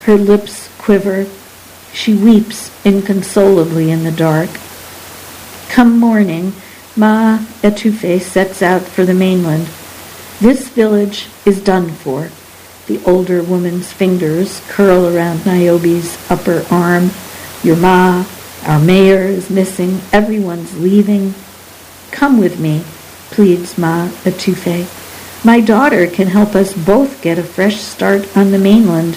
Her lips quiver. She weeps inconsolably in the dark. Come morning, Ma Etouffee sets out for the mainland. This village is done for. The older woman's fingers curl around Niobe's upper arm. Your Ma, our mayor is missing. Everyone's leaving. Come with me, pleads Ma Etouffee. My daughter can help us both get a fresh start on the mainland.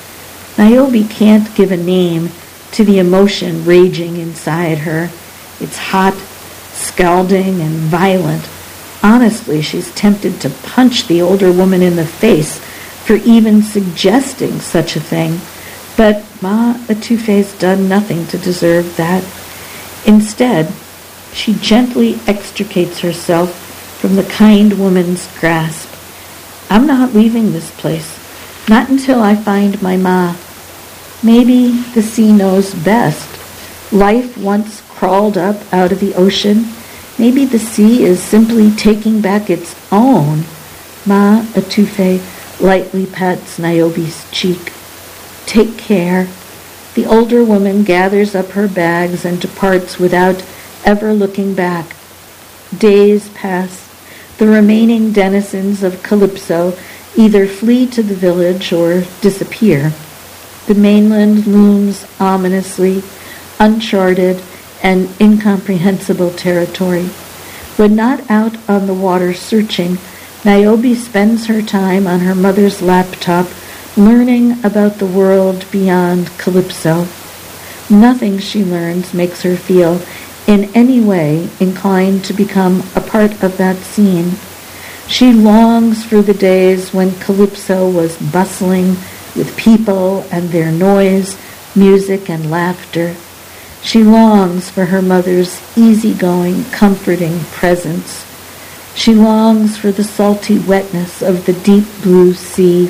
Niobe can't give a name to the emotion raging inside her. It's hot, scalding, and violent. Honestly, she's tempted to punch the older woman in the face for even suggesting such a thing. But Ma Etoufee's done nothing to deserve that. Instead, she gently extricates herself from the kind woman's grasp. I'm not leaving this place. Not until I find my Ma. Maybe the sea knows best. Life once crawled up out of the ocean. Maybe the sea is simply taking back its own. Ma Etouffee lightly pats Niobe's cheek. Take care. The older woman gathers up her bags and departs without ever looking back. Days pass. The remaining denizens of Calypso either flee to the village or disappear. The mainland looms ominously, uncharted and incomprehensible territory. When not out on the water searching, Niobe spends her time on her mother's laptop learning about the world beyond Calypso. Nothing she learns makes her feel in any way inclined to become a part of that scene. She longs for the days when Calypso was bustling with people and their noise, music, and laughter. She longs for her mother's easygoing, comforting presence. She longs for the salty wetness of the deep blue sea.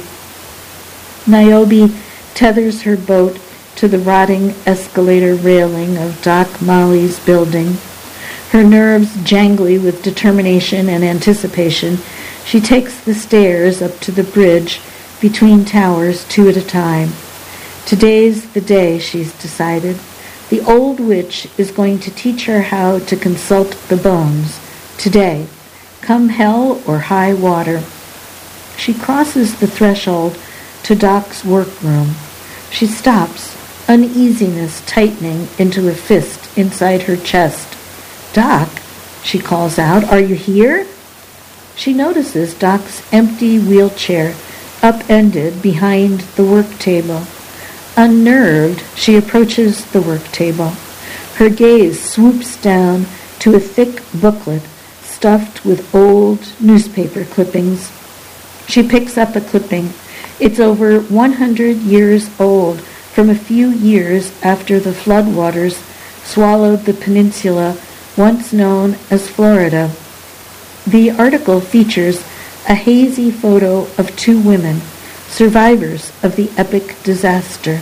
Niobe tethers her boat to the rotting escalator railing of Doc Molly's building. Her nerves jangly with determination and anticipation, she takes the stairs up to the bridge between towers 2 at a time. Today's the day, she's decided. The old witch is going to teach her how to consult the bones. Today, come hell or high water. She crosses the threshold to Doc's workroom. She stops, uneasiness tightening into a fist inside her chest. Doc, she calls out, are you here? She notices Doc's empty wheelchair upended behind the work table. Unnerved, she approaches the work table. Her gaze swoops down to a thick booklet stuffed with old newspaper clippings. She picks up a clipping. It's over 100 years old, from a few years after the floodwaters swallowed the peninsula once known as Florida. The article features a hazy photo of 2 women, survivors of the epic disaster.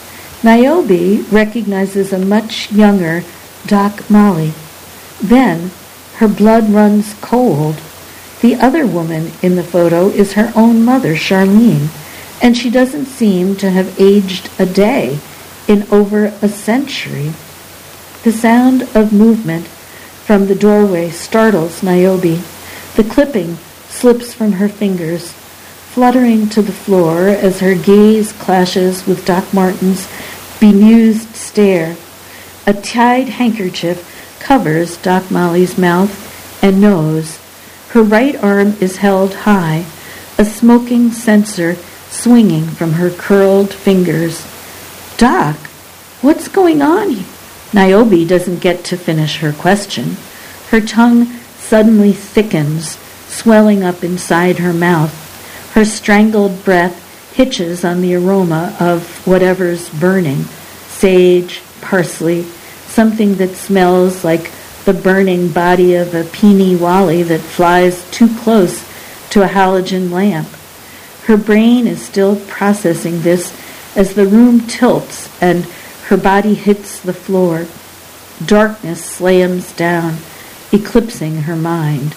Niobe recognizes a much younger Doc Molly. Then her blood runs cold. The other woman in the photo is her own mother, Charlene, and she doesn't seem to have aged a day in over a century. The sound of movement from the doorway startles Niobe. The clipping slips from her fingers, fluttering to the floor as her gaze clashes with Doc Martin's bemused stare. A tied handkerchief covers Doc Molly's mouth and nose. Her right arm is held high, a smoking censer swinging from her curled fingers. Doc, what's going on? Niobe doesn't get to finish her question. Her tongue suddenly thickens, swelling up inside her mouth. Her strangled breath hitches on the aroma of whatever's burning. Sage, parsley, something that smells like the burning body of a peony wally that flies too close to a halogen lamp. Her brain is still processing this as the room tilts and her body hits the floor. Darkness slams down, eclipsing her mind.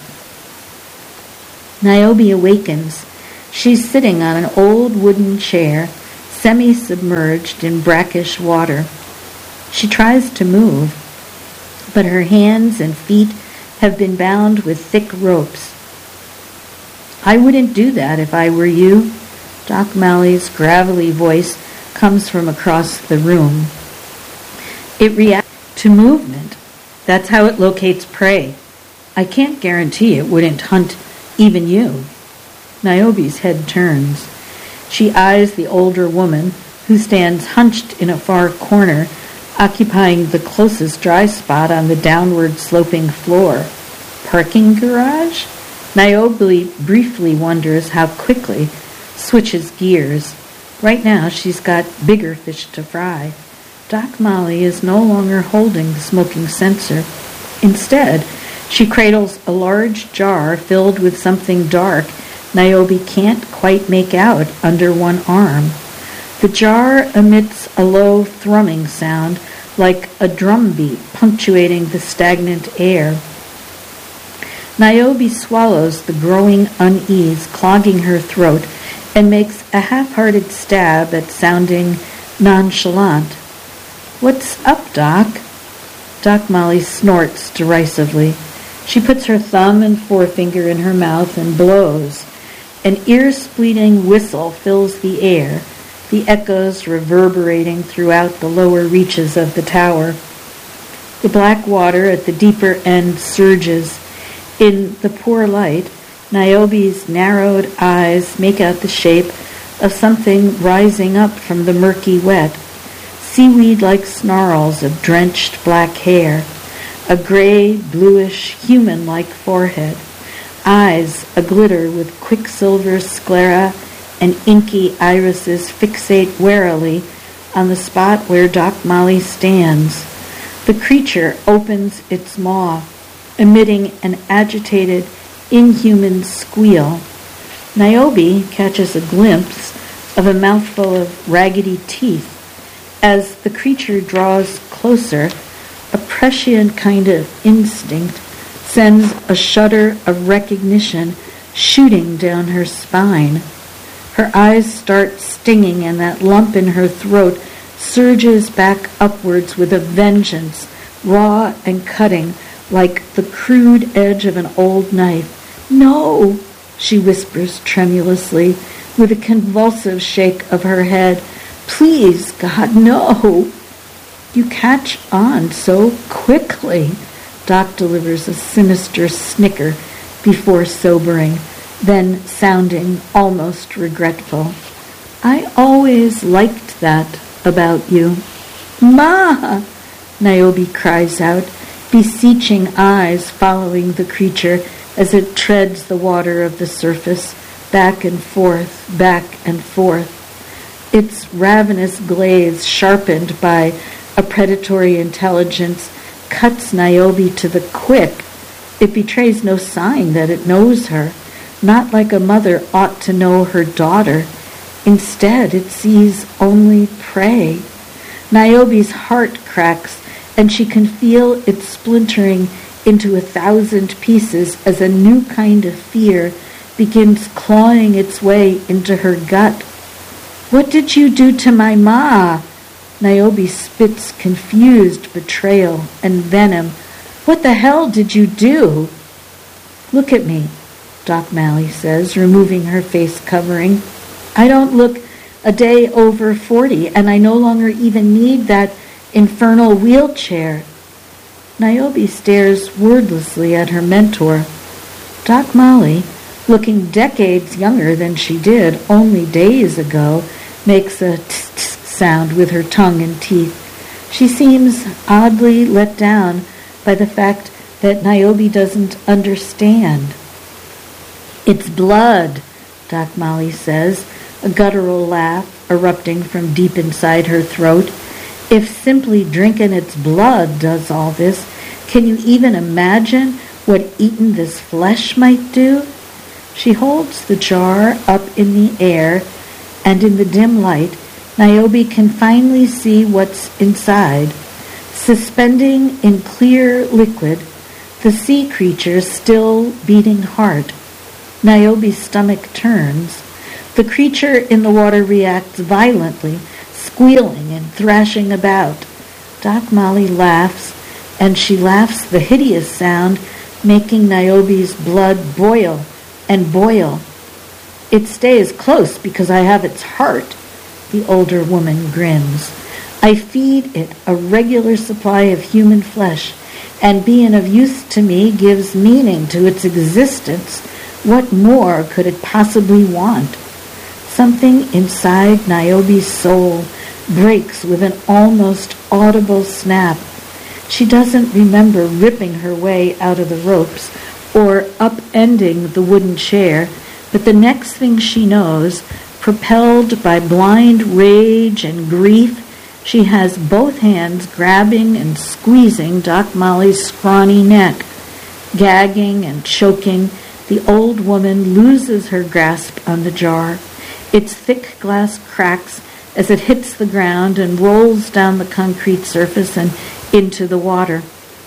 Niobe awakens. She's sitting on an old wooden chair, semi-submerged in brackish water. She tries to move, but her hands and feet have been bound with thick ropes. "I wouldn't do that if I were you." Doc Malley's gravelly voice comes from across the room. "It reacts to movement. That's how it locates prey. I can't guarantee it wouldn't hunt even you." Niobe's head turns. She eyes the older woman, who stands hunched in a far corner, occupying the closest dry spot on the downward-sloping floor. Parking garage? Niobe briefly wonders how quickly, switches gears. Right now she's got bigger fish to fry. Doc Malley is no longer holding the smoking censer. Instead, she cradles a large jar filled with something dark Niobe can't quite make out under one arm. The jar emits a low thrumming sound, like a drum beat punctuating the stagnant air. Niobe swallows the growing unease clogging her throat and makes a half-hearted stab at sounding nonchalant. "What's up, Doc?" Doc Malley snorts derisively. She puts her thumb and forefinger in her mouth and blows. An ear-splitting whistle fills the air, the echoes reverberating throughout the lower reaches of the tower. The black water at the deeper end surges. In the poor light, Niobe's narrowed eyes make out the shape of something rising up from the murky wet, seaweed-like snarls of drenched black hair, a gray, bluish, human-like forehead, eyes aglitter with quicksilver sclera, and inky irises fixate warily on the spot where Doc Malley stands. The creature opens its maw, emitting an agitated, inhuman squeal. Niobe catches a glimpse of a mouthful of raggedy teeth. As the creature draws closer, a prescient kind of instinct sends a shudder of recognition shooting down her spine. Her eyes start stinging, and that lump in her throat surges back upwards with a vengeance, raw and cutting, like the crude edge of an old knife. "No," she whispers tremulously, with a convulsive shake of her head. "Please, God, no." "You catch on so quickly." Doc delivers a sinister snicker before sobering, then sounding almost regretful. "I always liked that about you." "Ma!" Niobe cries out, beseeching eyes following the creature as it treads the water of the surface, back and forth, its ravenous glaze sharpened by a predatory intelligence cuts Niobe to the quick. It betrays no sign that it knows her, not like a mother ought to know her daughter. Instead, it sees only prey. Niobe's heart cracks, and she can feel it splintering into 1,000 pieces as a new kind of fear begins clawing its way into her gut. "What did you do to my ma?" Niobe spits confused betrayal and venom. "What the hell did you do?" "Look at me," Doc Malley says, removing her face covering. "I don't look a day over 40, and I no longer even need that infernal wheelchair." Niobe stares wordlessly at her mentor. Doc Malley, looking decades younger than she did only days ago, makes a tsk-tsk sound with her tongue and teeth. She seems oddly let down by the fact that Niobe doesn't understand. "It's blood," Doc Malley says, a guttural laugh erupting from deep inside her throat. "If simply drinking its blood does all this, can you even imagine what eating this flesh might do?" She holds the jar up in the air, and in the dim light, Niobe can finally see what's inside. Suspending in clear liquid, the sea creature's still beating heart. Niobe's stomach turns. The creature in the water reacts violently, squealing and thrashing about. Doc Molly laughs, and she laughs the hideous sound, making Niobe's blood boil and boil. It stays close because I have its heart, the older woman grins. I feed it a regular supply of human flesh, and being of use to me gives meaning to its existence. What more could it possibly want? Something inside Niobe's soul breaks with an almost audible snap. She doesn't remember ripping her way out of the ropes or upending the wooden chair, but the next thing she knows, propelled by blind rage and grief, she has both hands grabbing and squeezing Doc Molly's scrawny neck. Gagging and choking, the old woman loses her grasp on the jar. Its thick glass cracks as it hits the ground and rolls down the concrete surface and into the water.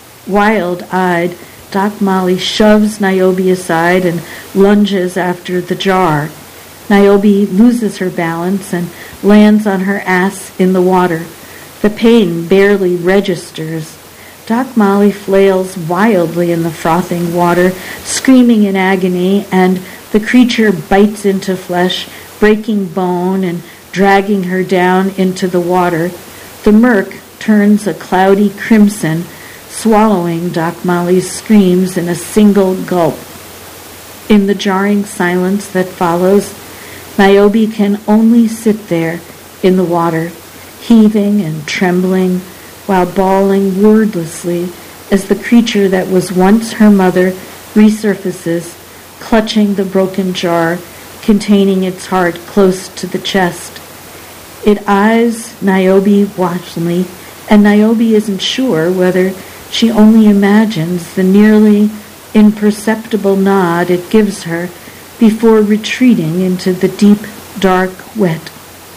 Wild-eyed, Doc Molly shoves Niobe aside and lunges after the jar. Niobe loses her balance and lands on her ass in the water. The pain barely registers. Doc Molly flails wildly in the frothing water, screaming in agony, and the creature bites into flesh, breaking bone and dragging her down into the water. The murk turns a cloudy crimson, swallowing Doc Molly's screams in a single gulp. In the jarring silence that follows, Niobe can only sit there in the water, heaving and trembling, while bawling wordlessly as the creature that was once her mother resurfaces, clutching the broken jar containing its heart close to the chest. It eyes Niobe watchfully, and Niobe isn't sure whether she only imagines the nearly imperceptible nod it gives her before retreating into the deep, dark wet.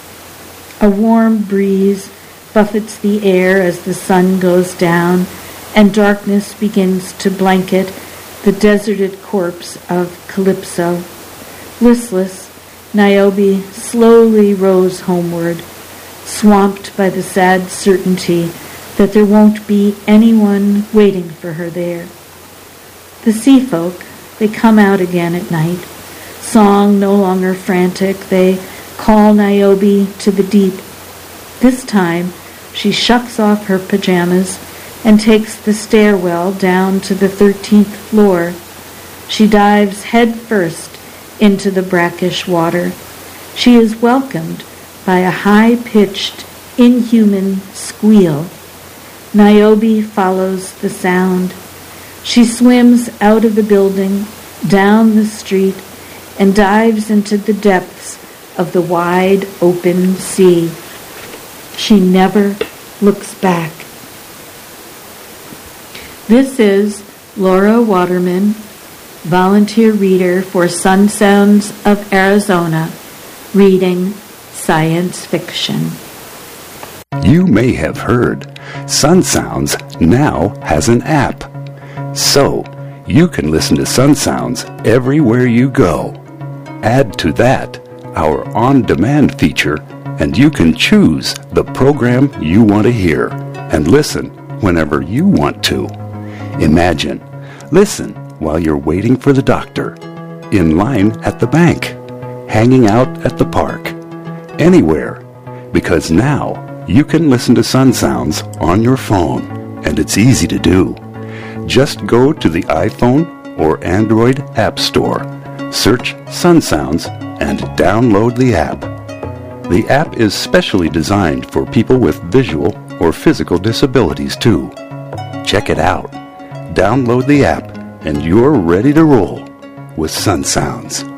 A warm breeze buffets the air as the sun goes down, and darkness begins to blanket the deserted corpse of Calypso. Listless, Niobe slowly rows homeward, swamped by the sad certainty that there won't be anyone waiting for her there. The sea folk, they come out again at night. Song no longer frantic, they call Niobe to the deep. This time, she shucks off her pajamas and takes the stairwell down to the 13th floor. She dives head first into the brackish water. She is welcomed by a high-pitched, inhuman squeal. Niobe follows the sound. She swims out of the building, down the street, and dives into the depths of the wide open sea. She never looks back. This is Laura Waterman, volunteer reader for Sun Sounds of Arizona, reading science fiction. You may have heard Sun Sounds now has an app. So, you can listen to Sun Sounds everywhere you go. Add to that our on-demand feature, and you can choose the program you want to hear and listen whenever you want to. Imagine, listen while you're waiting for the doctor, in line at the bank, hanging out at the park, anywhere, because now you can listen to Sun Sounds on your phone, and it's easy to do. Just go to the iPhone or Android App Store, search Sun Sounds, and download the app. The app is specially designed for people with visual or physical disabilities too. Check it out. Download the app, and you're ready to roll with Sun Sounds.